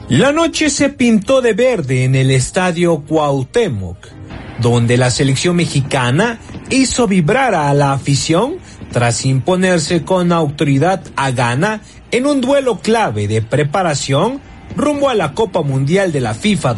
La noche se pintó de verde en el estadio Cuauhtémoc, donde la selección mexicana hizo vibrar a la afición tras imponerse con autoridad a Ghana en un duelo clave de preparación rumbo a la Copa Mundial de la FIFA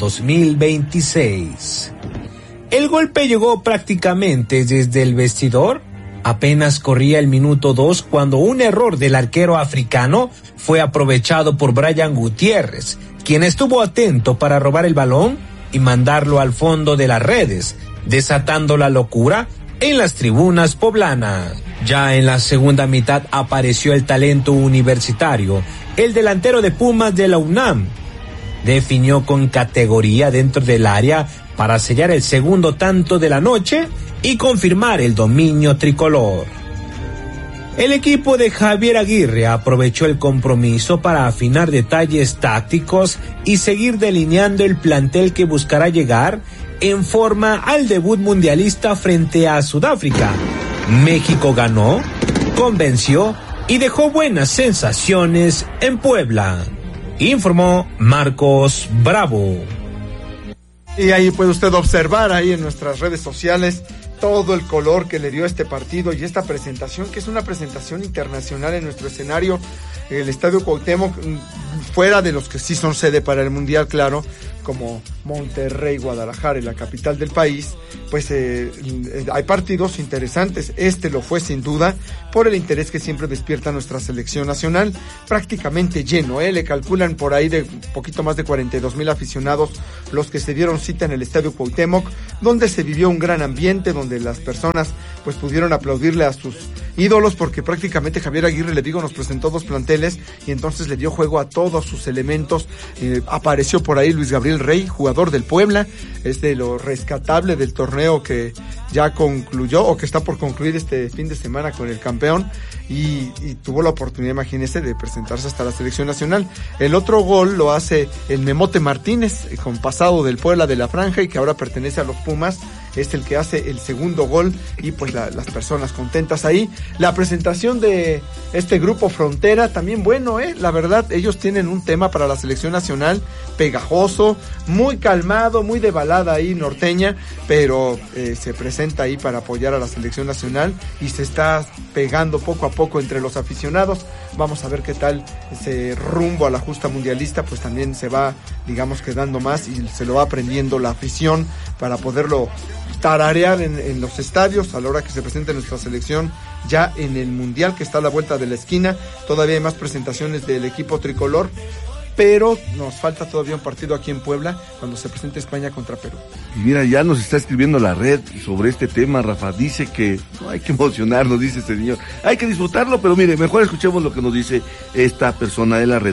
2026. El golpe llegó prácticamente desde el vestidor. Apenas corría el minuto 2 cuando un error del arquero africano fue aprovechado por Brian Gutiérrez, quien estuvo atento para robar el balón y mandarlo al fondo de las redes, desatando la locura en las tribunas poblanas. Ya en la segunda mitad apareció el talento universitario, el delantero de Pumas de la UNAM. Definió con categoría dentro del área para sellar el segundo tanto de la noche y confirmar el dominio tricolor. El equipo de Javier Aguirre aprovechó el compromiso para afinar detalles tácticos y seguir delineando el plantel que buscará llegar en forma al debut mundialista frente a Sudáfrica. México ganó, convenció y dejó buenas sensaciones en Puebla, informó Marcos Bravo. Y ahí puede usted observar ahí en nuestras redes sociales todo el color que le dio este partido y esta presentación, que es una presentación internacional en nuestro escenario, el Estadio Cuauhtémoc, fuera de los que sí son sede para el Mundial, claro, como Monterrey, Guadalajara y la capital del país, pues hay partidos interesantes. Este lo fue sin duda por el interés que siempre despierta nuestra selección nacional, prácticamente lleno, le calculan por ahí de poquito más de 42,000 aficionados los que se dieron cita en el Estadio Cuauhtémoc, donde se vivió un gran ambiente, donde las personas pues pudieron aplaudirle a sus ídolos, porque prácticamente Javier Aguirre, le digo, nos presentó 2 planteles y entonces le dio juego a todos sus elementos. Apareció por ahí Luis Gabriel Rey, jugador del Puebla, es de lo rescatable del torneo que ya concluyó o que está por concluir este fin de semana con el campeón, y tuvo la oportunidad, imagínese, de presentarse hasta la selección nacional. El otro gol lo hace el Memote Martínez, con pasado del Puebla de la Franja y que ahora pertenece a los Pumas. Es el que hace el segundo gol y pues las personas contentas ahí. La presentación de este grupo Frontera también bueno, la verdad, ellos tienen un tema para la selección nacional pegajoso, muy calmado, muy de balada ahí norteña, pero se presenta ahí para apoyar a la selección nacional y se está pegando poco a poco entre los aficionados. Vamos a ver qué tal ese rumbo a la justa mundialista, pues también se va, digamos, quedando más y se lo va aprendiendo la afición para poderlo tararear en los estadios a la hora que se presente nuestra selección ya en el Mundial, que está a la vuelta de la esquina. Todavía hay más presentaciones del equipo tricolor, pero nos falta todavía un partido aquí en Puebla cuando se presente España contra Perú. Y mira, ya nos está escribiendo la red sobre este tema, Rafa. Dice que no hay que emocionarnos, dice este señor. Hay que disfrutarlo, pero mire, mejor escuchemos lo que nos dice esta persona de la red.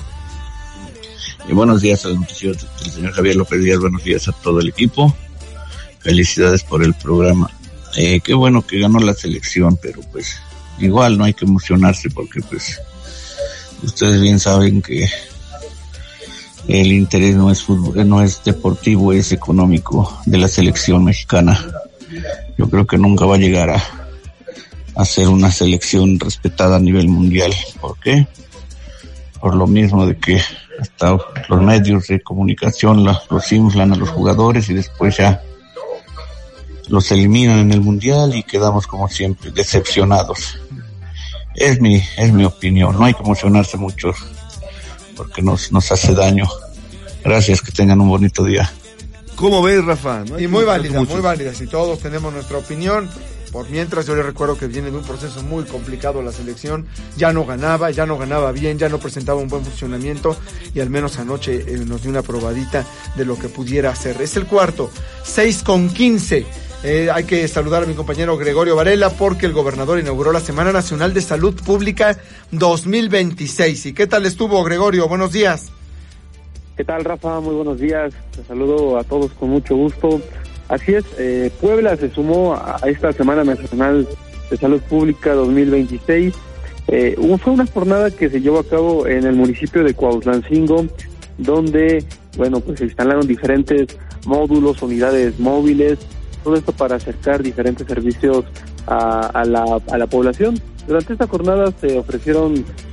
Buenos días al noticiero del señor Javier López Díaz, buenos días a todo el equipo. Felicidades por el programa. Qué bueno que ganó la selección, pero pues igual no hay que emocionarse porque pues ustedes bien saben que el interés no es fútbol, no es deportivo, es económico de la selección mexicana. Yo creo que nunca va a llegar a ser una selección respetada a nivel mundial. ¿Por qué? Por lo mismo de que hasta los medios de comunicación los inflan a los jugadores y después ya los eliminan en el mundial y quedamos como siempre decepcionados. Es mi opinión, no hay que emocionarse mucho porque nos hace daño. Gracias, que tengan un bonito día. ¿Cómo ves, Rafa? Y muy válida, si todos tenemos nuestra opinión. Por mientras, yo les recuerdo que viene de un proceso muy complicado la selección, ya no ganaba bien, ya no presentaba un buen funcionamiento y al menos anoche nos dio una probadita de lo que pudiera hacer. Es el cuarto, 6:15. Hay que saludar a mi compañero Gregorio Varela porque el gobernador inauguró la Semana Nacional de Salud Pública 2026. ¿Y qué tal estuvo, Gregorio? Buenos días. ¿Qué tal, Rafa? Muy buenos días. Te saludo a todos con mucho gusto. Así es, Puebla se sumó a esta Semana Nacional de Salud Pública 2026. Fue una jornada que se llevó a cabo en el municipio de Cuautlancingo, donde, pues se instalaron diferentes módulos, unidades móviles, todo esto para acercar diferentes servicios a la población. Durante esta jornada se ofrecieron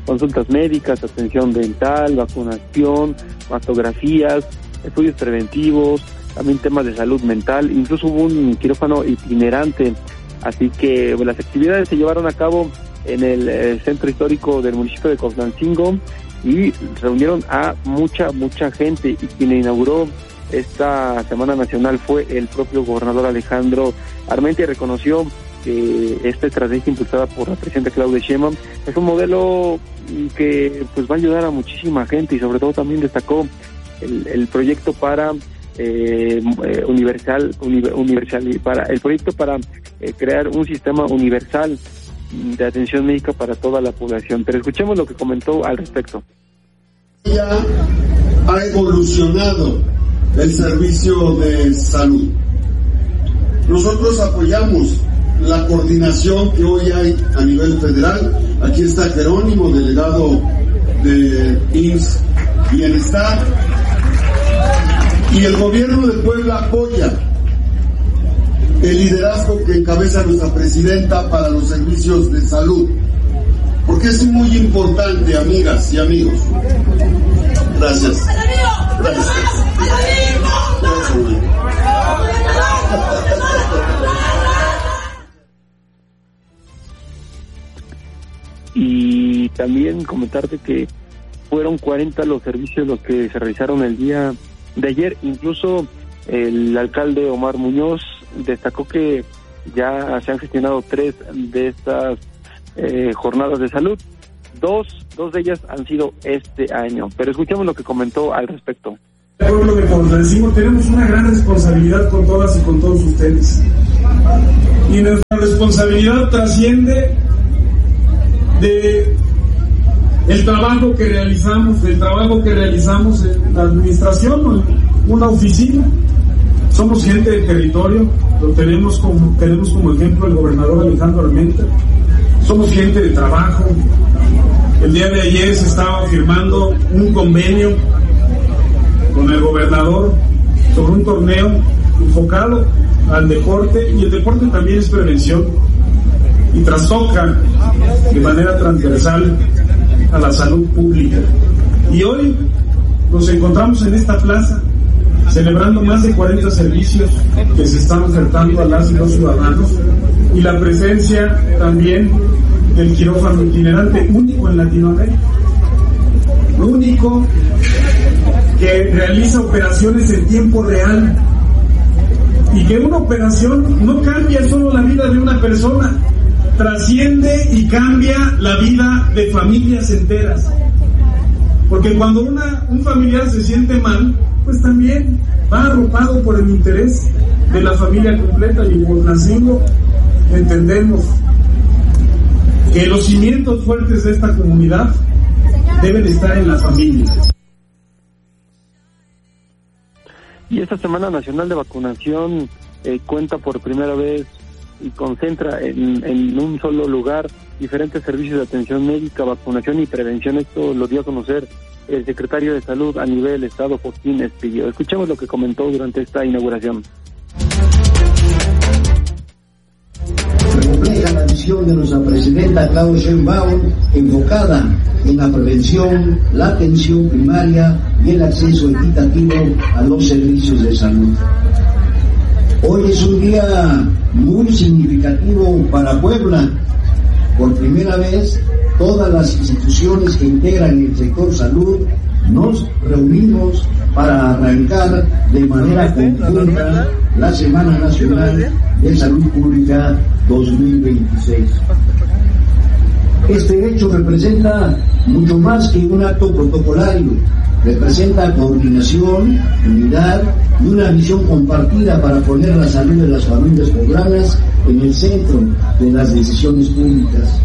consultas médicas, atención dental, vacunación, mastografías, estudios preventivos, también temas de salud mental, incluso hubo un quirófano itinerante. Así que las actividades se llevaron a cabo en el centro histórico del municipio de Cotlancingo y reunieron a mucha gente, y quien inauguró esta Semana Nacional fue el propio gobernador Alejandro Armentia. Reconoció que esta estrategia impulsada por la presidenta Claudia Sheinbaum es un modelo que pues va a ayudar a muchísima gente, y sobre todo también destacó el proyecto para crear un sistema universal de atención médica para toda la población. Pero escuchemos lo que comentó al respecto. Ya ha evolucionado el servicio de salud. Nosotros apoyamos la coordinación que hoy hay a nivel federal. Aquí está Jerónimo, delegado de IMSS Bienestar, y el gobierno de Puebla apoya el liderazgo que encabeza nuestra presidenta para los servicios de salud, porque es muy importante, amigas y amigos. Gracias. Gracias. Y también comentarte que fueron 40 los servicios los que se realizaron el día de ayer. Incluso el alcalde Omar Muñoz destacó que ya se han gestionado 3 de estas jornadas de salud. Dos de ellas han sido este año, pero escuchemos lo que comentó al respecto. El pueblo de Cotlancingo tenemos una gran responsabilidad con todas y con todos ustedes, y nuestra responsabilidad trasciende de el trabajo que realizamos en la administración o en una oficina. Somos gente de territorio, lo tenemos como ejemplo el gobernador Alejandro Armentia. Somos gente de trabajo. El día de ayer se estaba firmando un convenio con el gobernador sobre un torneo enfocado al deporte, y el deporte también es prevención y trastoca de manera transversal a la salud pública. Y hoy nos encontramos en esta plaza celebrando más de 40 servicios que se están ofertando a las y los ciudadanos, y la presencia también del quirófano itinerante, único en Latinoamérica, único que realiza operaciones en tiempo real, y que una operación no cambia solo la vida de una persona, trasciende y cambia la vida de familias enteras. Porque cuando un familiar se siente mal, pues también va arropado por el interés de la familia completa. Y en Cotlancingo entendemos que los cimientos fuertes de esta comunidad deben estar en las familias. Y esta Semana Nacional de Vacunación cuenta por primera vez y concentra en un solo lugar diferentes servicios de atención médica, vacunación y prevención. Esto lo dio a conocer el secretario de Salud a nivel Estado, Joaquín Espillo. Escuchemos lo que comentó durante esta inauguración. Refleja la visión de nuestra presidenta Claudia Sheinbaum, enfocada en la prevención, la atención primaria y el acceso equitativo a los servicios de salud. Hoy es un día muy significativo para Puebla. Por primera vez, todas las instituciones que integran el sector salud nos reunimos para arrancar de manera conjunta la Semana Nacional de Salud Pública 2026. Este hecho representa mucho más que un acto protocolario. Representa coordinación, unidad y una visión compartida para poner la salud de las familias poblanas en el centro de las decisiones públicas.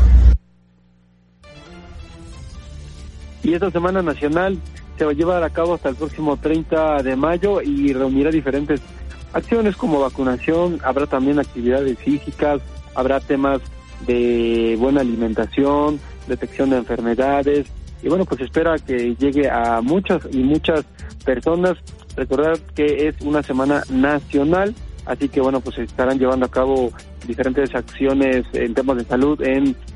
Y esta Semana Nacional se va a llevar a cabo hasta el próximo 30 de mayo y reunirá diferentes acciones como vacunación. Habrá también actividades físicas, habrá temas de buena alimentación, detección de enfermedades, y bueno, pues espera que llegue a muchas personas. Recordar que es una semana nacional, así que bueno, pues se estarán llevando a cabo diferentes acciones en temas de salud en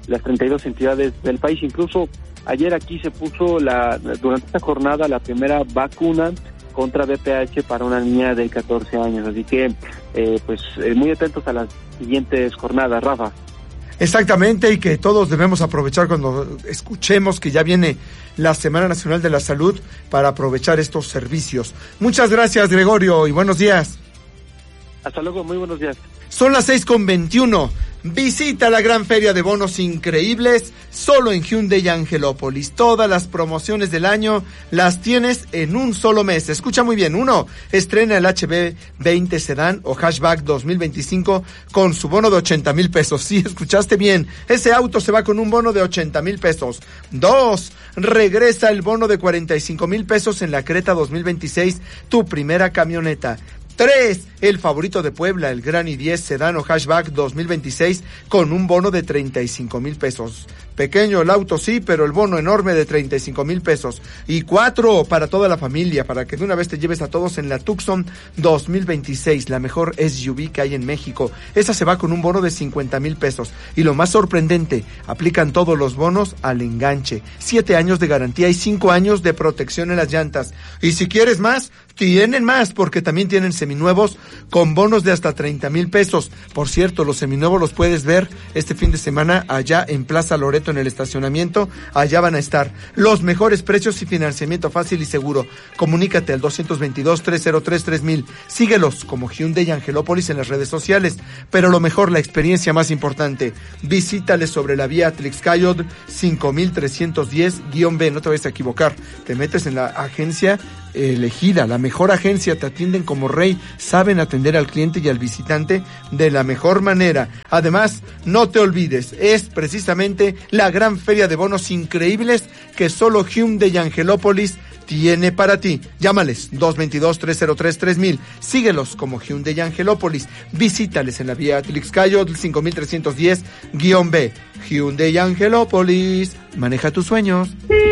las 32 entidades del país. Incluso ayer aquí se puso durante esta jornada la primera vacuna contra VPH para una niña de 14 años. Así que, muy atentos a las siguientes jornadas, Rafa. Exactamente, y que todos debemos aprovechar cuando escuchemos que ya viene la Semana Nacional de la Salud para aprovechar estos servicios. Muchas gracias, Gregorio, y buenos días. Hasta luego, muy buenos días. Son las 6:21. Visita la gran feria de bonos increíbles solo en Hyundai Angelópolis. Todas las promociones del año las tienes en un solo mes. Escucha muy bien. 1. Estrena el HB20 Sedán o Hatchback 2025 con su bono de 80,000 pesos. Sí, escuchaste bien. Ese auto se va con un bono de 80,000 pesos. 2. Regresa el bono de 45,000 pesos en la Creta 2026, tu primera camioneta. 3. El favorito de Puebla, el Gran i10 Sedán o Hatchback 2026 con un bono de 35,000 pesos. Pequeño el auto, sí, pero el bono enorme de 35,000 pesos. Y 4, para toda la familia, para que de una vez te lleves a todos en la Tucson 2026, la mejor SUV que hay en México. Esa se va con un bono de 50,000 pesos. Y lo más sorprendente, aplican todos los bonos al enganche. 7 años de garantía y 5 años de protección en las llantas. Y si quieres más, tienen más, porque también tienen seminuevos con bonos de hasta 30,000 pesos. Por cierto, los seminuevos los puedes ver este fin de semana allá en Plaza Loreto en el estacionamiento. Allá van a estar los mejores precios y financiamiento fácil y seguro. Comunícate al 222-303-3000. Síguelos como Hyundai Angelópolis en las redes sociales. Pero lo mejor, la experiencia más importante, visítales sobre la vía Atlixcayotl 5310-B. No te vayas a equivocar. Te metes en la agencia elegida, la mejor agencia, te atienden como rey, saben atender al cliente y al visitante de la mejor manera. Además, no te olvides, es precisamente la gran feria de bonos increíbles que solo Hyundai Angelópolis tiene para ti. Llámales 222-303-3000. Síguelos como Hyundai Angelópolis. Visítales en la vía Atlixcayotl 5310-B. Hyundai Angelópolis. Maneja tus sueños.